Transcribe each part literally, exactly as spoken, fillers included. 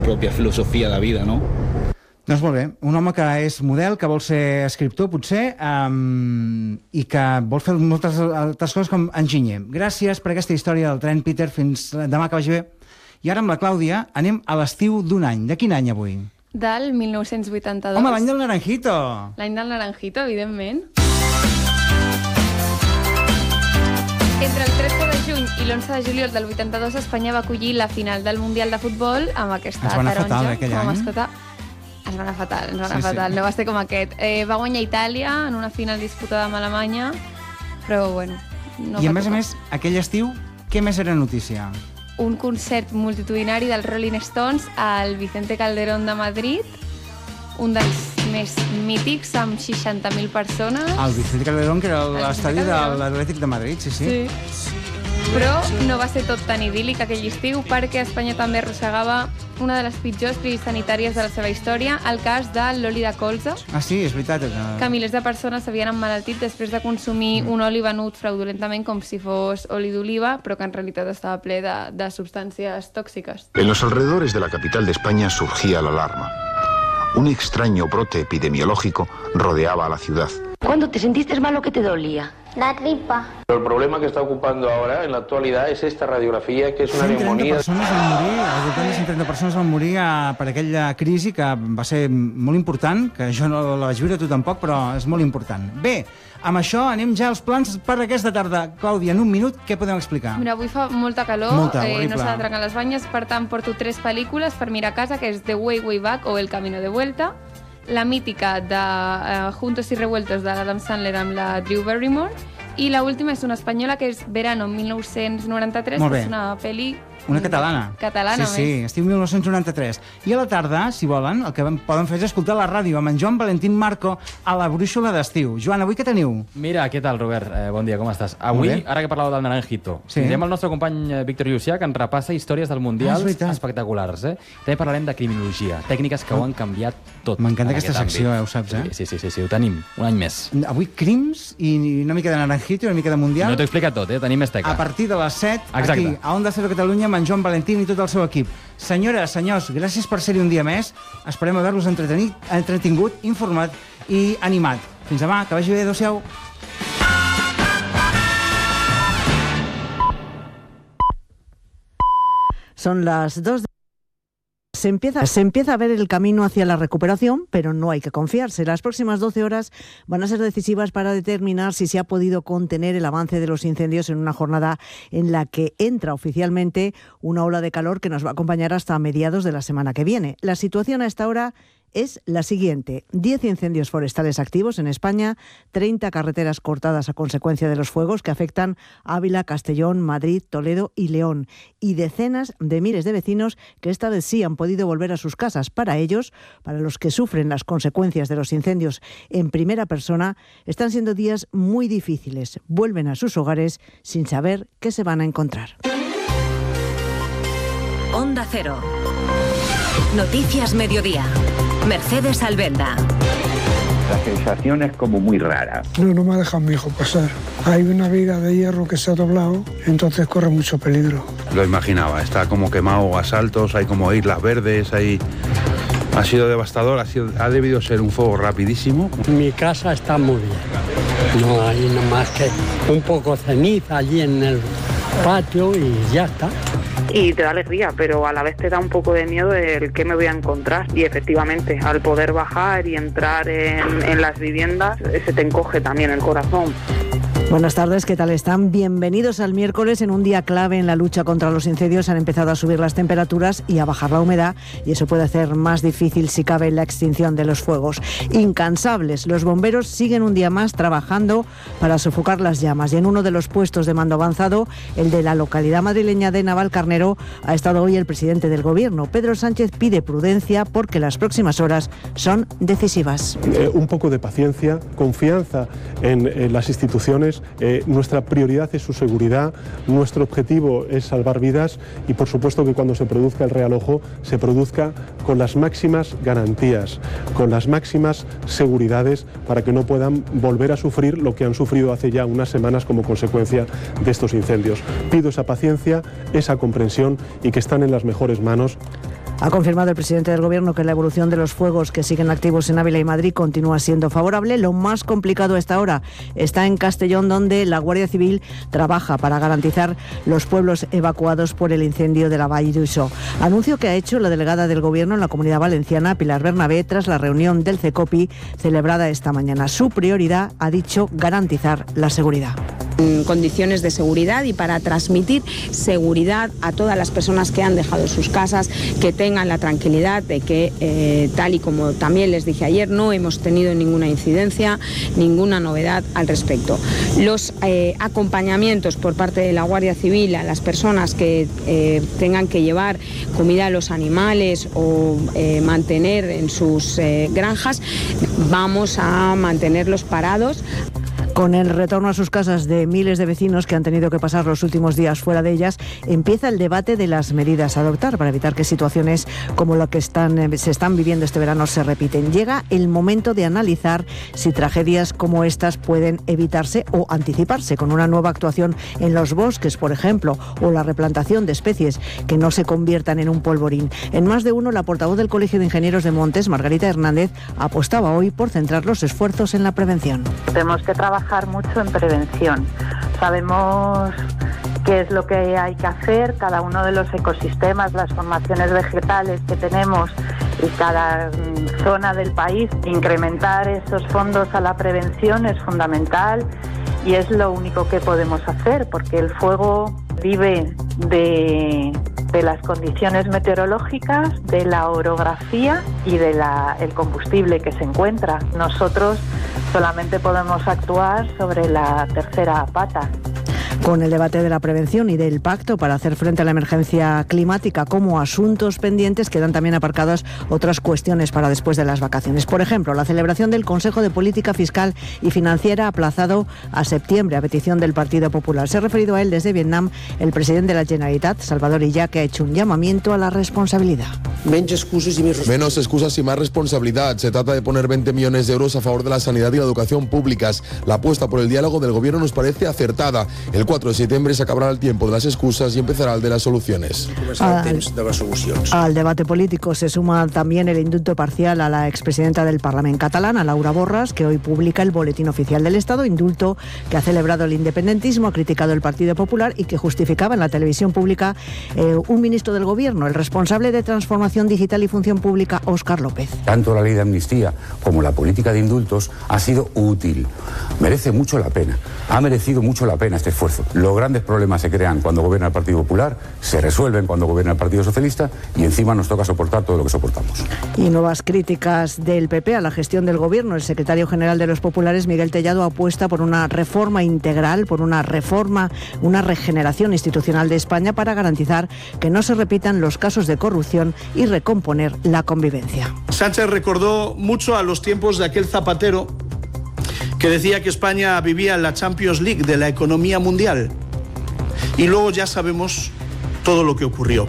pròpia filosofia de vida, no? Doncs molt bé, un home que és model, que vol ser escriptor, potser, um, i que vol fer moltes altres coses com enginyer. Gràcies per aquesta història del tren, Peter. Fins demà, que vagi bé. I ara amb la Clàudia anem a l'estiu d'un any. De quin any avui? Del mil nou-cents vuitanta-dos. Home, l'any del Naranjito! L'any del Naranjito, evidentment. Entre el tretze de juny i l'onze de juliol del vuitanta-dos, Espanya va acollir la final del Mundial de Futbol amb aquesta Ens va anar taronja fatal, eh, aquell com a any. mascota. Ens va anar fatal, ens va anar Sí, sí. fatal. No va ser com aquest. Eh, va guanyar Itàlia en una final disputada amb Alemanya, però bueno, no I a va més a tocar. més, aquell estiu, què més era notícia? Un concert multitudinari dels Rolling Stones al Vicente Calderón de Madrid, un dels més mítics, amb seixanta mil persones. El Vicente Calderón, que era El l'estadi Vicente de Calderón. l'Atlètic de Madrid, sí, sí. Sí. Però no va ser tot tan idíl·lic aquell estiu, perquè Espanya també arrossegava una de les pitjors crisis sanitàries de la seva història, el cas de l'oli de colza, Ah, sí, és veritat. que milers de persones s'havien emmalaltit després de consumir un oli venut fraudulentament com si fos oli d'oliva, però que en realitat estava ple de, de substàncies tòxiques. En los alrededores de la capital de España surgía la alarma. Un extraño brote epidemiológico rodeaba a la ciudad. ¿Cuándo te sentiste malo que te dolía? La tripa. El problema que está ocupando ahora, en la actualidad, es esta radiografía, que es una cent trenta neumonía. persones van morir, al voltant de cent trenta persones van morir eh, per aquella crisi que va ser molt important, que jo no la vaig viure, tu tampoc, però és molt important. Bé, amb això anem ja als plans per aquesta tarda. Clàudia, en un minut, què podem explicar? Mira, avui fa molta calor, Molta, eh, horrible. no s'ha de trencar les banyes, per tant porto tres pel·lícules per mirar a casa, que és The Way, Way Back o El Camino de Vuelta, la mítica de uh, Juntos y Revueltos de l'Adam Sandler amb la Drew Barrymore, i la última és una espanyola que és Verano mil nou-cents noranta-tres, Molt bé. que és una pel·li... Una catalana. Catalana, Sí, sí, estiu mil nou-cents noranta-tres. I a la tarda, si volen, el que poden fer és escoltar la ràdio amb en Joan Valentín Marco a la Brúixola d'estiu. Joan, avui què teniu? Mira, què tal, Robert? Eh, bon dia, com estàs? Avui, bé. ara que parlàveu del Naranjito, Sí. tindrem el nostre company eh, Víctor Llucià, que ens repassa històries del Ah, Mundial és veritat. espectaculars. Eh? També parlarem de criminologia, tècniques que ho han canviat tot. M'encanta en aquesta aquest secció, àmbit. eh, ho saps, eh? Sí, sí, sí, sí, ho tenim, un any més. Avui crims i una mica de Naranjito i una mica de Mundial. No t'ho he explicat tot, eh? Tenim més teca. A partir de les set, Exacte. aquí, a Onda Cero Catalunya, amb en Joan Valentín i tot el seu equip. Senyores, senyors, gràcies per ser-hi un dia més. Esperem haver-los entretenit, entretingut, informat i animat. Fins demà, que vagi bé, adéu-siau. Son las dos de... Se empieza, se empieza a ver el camino hacia la recuperación, pero no hay que confiarse. Las próximas doce horas van a ser decisivas para determinar si se ha podido contener el avance de los incendios en una jornada en la que entra oficialmente una ola de calor que nos va a acompañar hasta mediados de la semana que viene. La situación a esta hora es la siguiente: diez incendios forestales activos en España, treinta carreteras cortadas a consecuencia de los fuegos que afectan Ávila, Castellón, Madrid, Toledo y León, y decenas de miles de vecinos que esta vez sí han podido volver a sus casas. Para ellos, para los que sufren las consecuencias de los incendios en primera persona, están siendo días muy difíciles. Vuelven a sus hogares sin saber qué se van a encontrar. Onda Cero. Noticias Mediodía. Mercedes Albenda. La sensación es como muy rara. No, no me ha dejado mi hijo pasar. Hay una viga de hierro que se ha doblado, entonces corre mucho peligro. Lo imaginaba, está como quemado a saltos, hay como islas verdes, hay... Ha sido devastador, ha, sido, ha debido ser un fuego rapidísimo. Mi casa está muy bien. No hay nada más que un poco ceniza allí en el patio y ya está. Y te da alegría, pero a la vez te da un poco de miedo el qué me voy a encontrar. Y efectivamente, al poder bajar y entrar en, en las viviendas, se te encoge también el corazón. Buenas tardes, ¿qué tal están? Bienvenidos al miércoles. En un día clave en la lucha contra los incendios han empezado a subir las temperaturas y a bajar la humedad, y eso puede hacer más difícil, si cabe, la extinción de los fuegos. Incansables, los bomberos siguen un día más trabajando para sofocar las llamas, y en uno de los puestos de mando avanzado, el de la localidad madrileña de Navalcarnero, ha estado hoy el presidente del Gobierno. Pedro Sánchez pide prudencia porque las próximas horas son decisivas. Eh, un poco de paciencia, confianza en, en las instituciones. Eh, nuestra prioridad es su seguridad, nuestro objetivo es salvar vidas, y por supuesto que cuando se produzca el realojo se produzca con las máximas garantías, con las máximas seguridades, para que no puedan volver a sufrir lo que han sufrido hace ya unas semanas como consecuencia de estos incendios. Pido esa paciencia, esa comprensión, y que están en las mejores manos Ha confirmado el presidente del Gobierno que la evolución de los fuegos que siguen activos en Ávila y Madrid continúa siendo favorable. Lo más complicado hasta ahora está en Castellón, donde la Guardia Civil trabaja para garantizar los pueblos evacuados por el incendio de la Vall d'Uixó. Anuncio que ha hecho la delegada del Gobierno en la Comunidad Valenciana, Pilar Bernabé, tras la reunión del CECOPI celebrada esta mañana. Su prioridad, ha dicho, garantizar la seguridad. Condiciones de seguridad y para transmitir seguridad a todas las personas que han dejado sus casas, que tengan la tranquilidad de que, eh, tal y como también les dije ayer, no hemos tenido ninguna incidencia, ninguna novedad al respecto. Los eh, acompañamientos por parte de la Guardia Civil a las personas que eh, tengan que llevar comida a los animales o eh, mantener en sus eh, granjas, vamos a mantenerlos parados. Con el retorno a sus casas de miles de vecinos que han tenido que pasar los últimos días fuera de ellas, empieza el debate de las medidas a adoptar para evitar que situaciones como la que están, se están viviendo este verano se repiten. Llega el momento de analizar si tragedias como estas pueden evitarse o anticiparse con una nueva actuación en los bosques, por ejemplo, o la replantación de especies que no se conviertan en un polvorín. En Más de Uno, la portavoz del Colegio de Ingenieros de Montes, Margarita Hernández, apostaba hoy por centrar los esfuerzos en la prevención. Tenemos que trabajar mucho en prevención. Sabemos qué es lo que hay que hacer, cada uno de los ecosistemas, las formaciones vegetales que tenemos y cada zona del país. Incrementar esos fondos a la prevención es fundamental y es lo único que podemos hacer, porque el fuego vive de, de las condiciones meteorológicas, de la orografía y de la, el combustible que se encuentra. Nosotros solamente podemos actuar sobre la tercera pata. Con el debate de la prevención y del pacto para hacer frente a la emergencia climática como asuntos pendientes, quedan también aparcadas otras cuestiones para después de las vacaciones. Por ejemplo, la celebración del Consejo de Política Fiscal y Financiera aplazado a septiembre a petición del Partido Popular. Se ha referido a él desde Vietnam el presidente de la Generalitat, Salvador Illa, que ha hecho un llamamiento a la responsabilidad. Menos excusas y más responsabilidad. Se trata de poner veinte millones de euros a favor de la sanidad y la educación públicas. La apuesta por el diálogo del Gobierno nos parece acertada. El cuatro de septiembre se acabará el tiempo de las excusas y empezará el de las soluciones. Al, al debate político se suma también el indulto parcial a la expresidenta del Parlamento catalán, a Laura Borras, que hoy publica el Boletín Oficial del Estado, indulto que ha celebrado el independentismo, ha criticado el Partido Popular y que justificaba en la televisión pública eh, un ministro del Gobierno, el responsable de Transformación Digital y Función Pública, Óscar López. Tanto la ley de amnistía como la política de indultos ha sido útil. Merece mucho la pena. Ha merecido mucho la pena este esfuerzo. Los grandes problemas se crean cuando gobierna el Partido Popular, se resuelven cuando gobierna el Partido Socialista y encima nos toca soportar todo lo que soportamos. Y nuevas críticas del P P a la gestión del Gobierno. El secretario general de los Populares, Miguel Tellado, apuesta por una reforma integral, por una reforma, una regeneración institucional de España para garantizar que no se repitan los casos de corrupción y recomponer la convivencia. Sánchez recordó mucho a los tiempos de aquel Zapatero que decía que España vivía en la Champions League de la economía mundial. Y luego ya sabemos todo lo que ocurrió.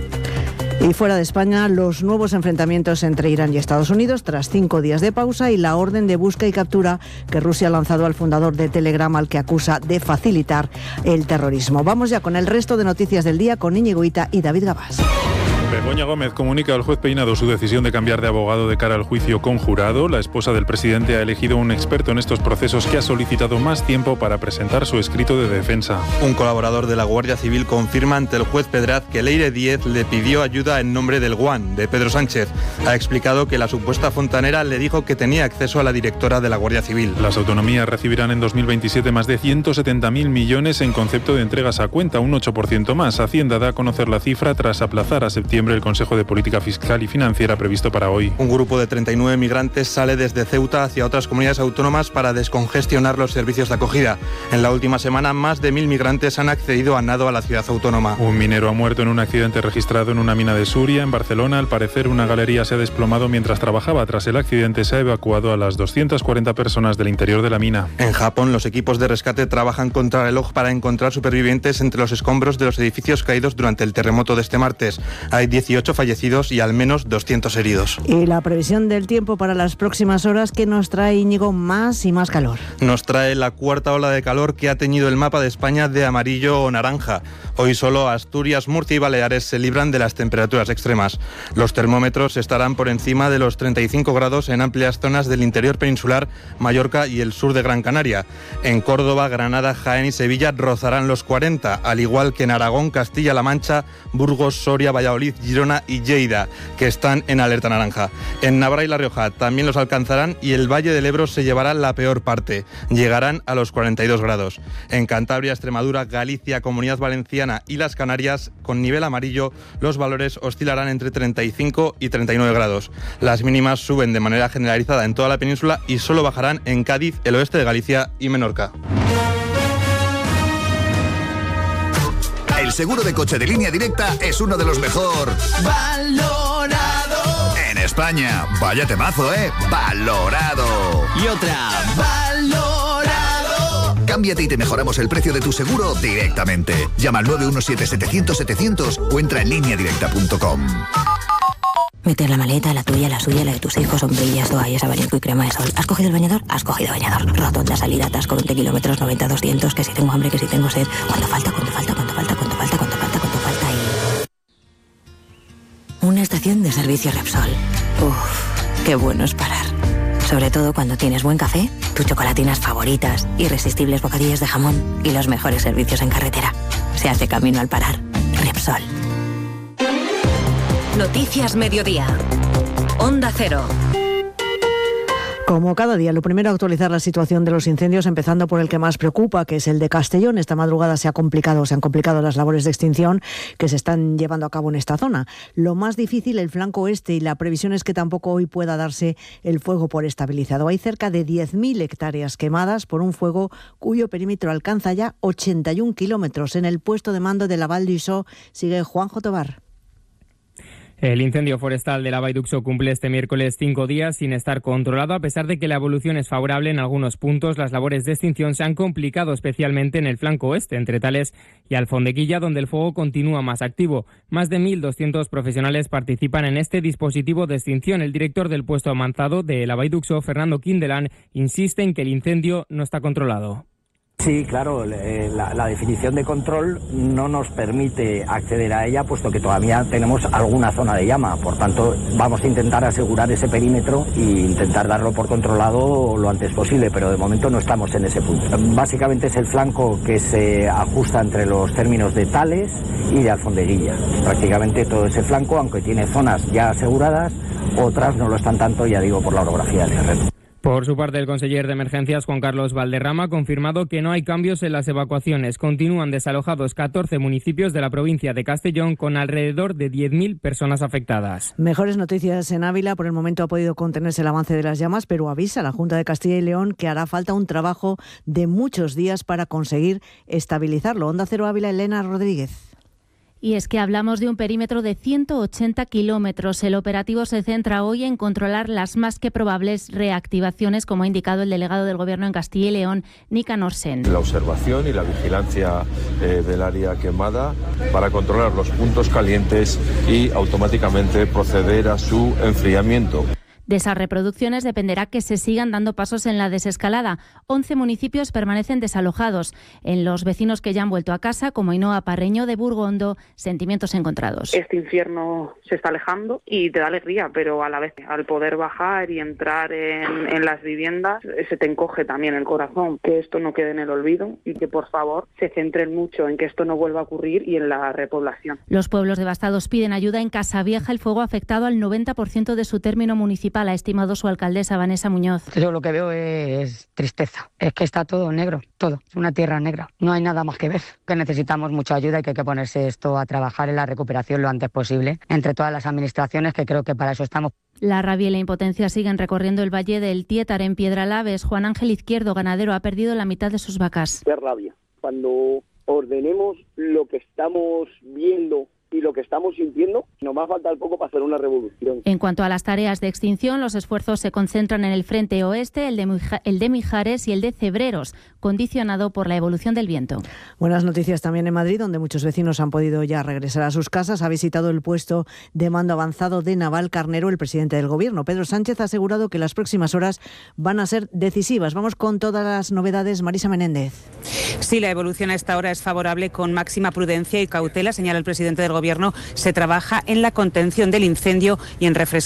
Y fuera de España, los nuevos enfrentamientos entre Irán y Estados Unidos tras cinco días de pausa y la orden de busca y captura que Rusia ha lanzado al fundador de Telegram, al que acusa de facilitar el terrorismo. Vamos ya con el resto de noticias del día con Íñigo Hita y David Gabás. Begoña Gómez comunica al juez Peinado su decisión de cambiar de abogado de cara al juicio conjurado. La esposa del presidente ha elegido un experto en estos procesos que ha solicitado más tiempo para presentar su escrito de defensa. Un colaborador de la Guardia Civil confirma ante el juez Pedraz que Leire Díez le pidió ayuda en nombre del Guan, de Pedro Sánchez. Ha explicado que la supuesta fontanera le dijo que tenía acceso a la directora de la Guardia Civil. Las autonomías recibirán en dos mil veintisiete más de ciento setenta mil millones en concepto de entregas a cuenta, un ocho por ciento más. Hacienda da a conocer la cifra tras aplazar a septiembre el Consejo de Política Fiscal y Financiera previsto para hoy. Un grupo de treinta y nueve migrantes sale desde Ceuta hacia otras comunidades autónomas para descongestionar los servicios de acogida. En la última semana, más de mil migrantes han accedido a nado a la ciudad autónoma. Un minero ha muerto en un accidente registrado en una mina de Suria, en Barcelona. Al parecer, una galería se ha desplomado mientras trabajaba. Tras el accidente, se ha evacuado a las doscientas cuarenta personas del interior de la mina. En Japón, los equipos de rescate trabajan contra reloj para encontrar supervivientes entre los escombros de los edificios caídos durante el terremoto de este martes. Hay dieciocho fallecidos y al menos doscientos heridos. Y la previsión del tiempo para las próximas horas, que nos trae, Íñigo, más y más calor. Nos trae la cuarta ola de calor que ha teñido el mapa de España de amarillo o naranja. Hoy solo Asturias, Murcia y Baleares se libran de las temperaturas extremas. Los termómetros estarán por encima de los treinta y cinco grados en amplias zonas del interior peninsular, Mallorca y el sur de Gran Canaria. En Córdoba, Granada, Jaén y Sevilla rozarán los cuarenta, al igual que en Aragón, Castilla-La Mancha, Burgos, Soria, Valladolid, Girona y Lleida, que están en alerta naranja. En Navarra y La Rioja también los alcanzarán y el Valle del Ebro se llevará la peor parte. Llegarán a los cuarenta y dos grados. En Cantabria, Extremadura, Galicia, Comunidad Valenciana y las Canarias, con nivel amarillo, los valores oscilarán entre treinta y cinco y treinta y nueve grados. Las mínimas suben de manera generalizada en toda la península y solo bajarán en Cádiz, el oeste de Galicia y Menorca. El seguro de coche de Línea Directa es uno de los mejor valorado en España. Vaya temazo, ¿eh? Valorado. Y otra. Valorado. Cámbiate y te mejoramos el precio de tu seguro directamente. Llama al nueve uno siete, setecientos, setecientos o entra en línea directa punto com. Meter la maleta, la tuya, la suya, la de tus hijos, sombrillas, toallas, abanico y crema de sol. ¿Has cogido el bañador? Has cogido bañador. Rotonda, salida, atasco, veinte kilómetros, noventa, doscientos, que si tengo hambre, que si tengo sed. ¿Cuánto falta? ¿Cuánto falta? ¿Cuánto falta? ¿Cuánto falta? ¿Cuánto falta? ¿Cuánto falta? Y... una estación de servicio Repsol. Uff, qué bueno es parar. Sobre todo cuando tienes buen café, tus chocolatinas favoritas, irresistibles bocadillos de jamón y los mejores servicios en carretera. Se hace camino al parar. Repsol. Noticias Mediodía. Onda Cero. Como cada día, lo primero, actualizar la situación de los incendios, empezando por el que más preocupa, que es el de Castellón. Esta madrugada se ha complicado, se han complicado las labores de extinción que se están llevando a cabo en esta zona. Lo más difícil, el flanco oeste, y la previsión es que tampoco hoy pueda darse el fuego por estabilizado. Hay cerca de diez mil hectáreas quemadas por un fuego cuyo perímetro alcanza ya ochenta y un kilómetros. En el puesto de mando de la Val d'Uixó sigue Juanjo Tobar. El incendio forestal de la Vall d'Uixó cumple este miércoles cinco días sin estar controlado. A pesar de que la evolución es favorable en algunos puntos, las labores de extinción se han complicado especialmente en el flanco oeste, entre Tales y Alfondeguilla, donde el fuego continúa más activo. Más de mil doscientos profesionales participan en este dispositivo de extinción. El director del puesto avanzado de la Vall d'Uixó, Fernando Quindelán, insiste en que el incendio no está controlado. Sí, claro, la, la definición de control no nos permite acceder a ella, puesto que todavía tenemos alguna zona de llama. Por tanto, vamos a intentar asegurar ese perímetro e intentar darlo por controlado lo antes posible, pero de momento no estamos en ese punto. Básicamente es el flanco que se ajusta entre los términos de Tales y de Alfondeguilla. Prácticamente todo ese flanco, aunque tiene zonas ya aseguradas, otras no lo están tanto, ya digo, por la orografía del terreno. Por su parte, el conseller de Emergencias, Juan Carlos Valderrama, ha confirmado que no hay cambios en las evacuaciones. Continúan desalojados catorce municipios de la provincia de Castellón, con alrededor de diez mil personas afectadas. Mejores noticias en Ávila. Por el momento ha podido contenerse el avance de las llamas, pero avisa la Junta de Castilla y León que hará falta un trabajo de muchos días para conseguir estabilizarlo. Onda Cero Ávila, Elena Rodríguez. Y es que hablamos de un perímetro de ciento ochenta kilómetros. El operativo se centra hoy en controlar las más que probables reactivaciones, como ha indicado el delegado del Gobierno en Castilla y León, Nicanor Sen. La observación y la vigilancia eh, del área quemada para controlar los puntos calientes y automáticamente proceder a su enfriamiento. De esas reproducciones dependerá que se sigan dando pasos en la desescalada. once municipios permanecen desalojados. En los vecinos que ya han vuelto a casa, como Ainhoa Parreño de Burgondo, sentimientos encontrados. Este infierno se está alejando y te da alegría, pero a la vez, al poder bajar y entrar en, en las viviendas, se te encoge también el corazón. Que esto no quede en el olvido y que, por favor, se centren mucho en que esto no vuelva a ocurrir y en la repoblación. Los pueblos devastados piden ayuda. En Casavieja, el fuego ha afectado al noventa por ciento de su término municipal, ha estimado su alcaldesa Vanessa Muñoz. Yo lo que veo es tristeza, es que está todo negro, todo, una tierra negra, no hay nada más que ver, que necesitamos mucha ayuda y que hay que ponerse esto a trabajar en la recuperación lo antes posible, entre todas las administraciones, que creo que para eso estamos. La rabia y la impotencia siguen recorriendo el valle del Tiétar en Piedralaves. Juan Ángel Izquierdo, ganadero, ha perdido la mitad de sus vacas. Qué rabia, cuando ordenemos lo que estamos viendo y lo que estamos sintiendo, nos va a faltar poco para hacer una revolución. En cuanto a las tareas de extinción, los esfuerzos se concentran en el frente oeste, el de, Mija, el de Mijares y el de Cebreros, condicionado por la evolución del viento. Buenas noticias también en Madrid, donde muchos vecinos han podido ya regresar a sus casas. Ha visitado el puesto de mando avanzado de Navalcarnero el presidente del Gobierno. Pedro Sánchez ha asegurado que las próximas horas van a ser decisivas. Vamos con todas las novedades. Marisa Menéndez. Sí, la evolución a esta hora es favorable, con máxima prudencia y cautela, señala el presidente del Gobierno. Se trabaja en la contención del incendio y en refrescar